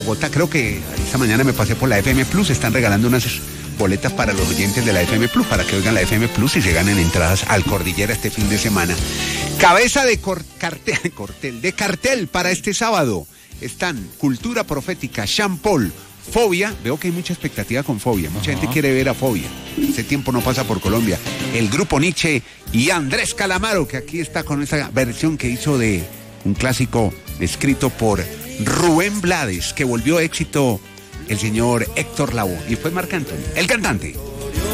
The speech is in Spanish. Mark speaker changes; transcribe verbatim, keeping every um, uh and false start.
Speaker 1: Bogotá, creo que esta mañana me pasé por la F M Plus, están regalando unas boletas para los oyentes de la F M Plus, para que oigan la F M Plus y se ganen entradas al Cordillera este fin de semana. Cabeza de cor cartel, cortel, de cartel para este sábado están Cultura Profética, Sean Paul, Fobia, veo que hay mucha expectativa con Fobia, mucha Ajá. gente quiere ver a Fobia, este tiempo no pasa por Colombia, el grupo Nietzsche y Andrés Calamaro, que aquí está con esa versión que hizo de un clásico escrito por Rubén Blades, que volvió éxito el señor Héctor Lavoe y fue Marc Anthony, el cantante.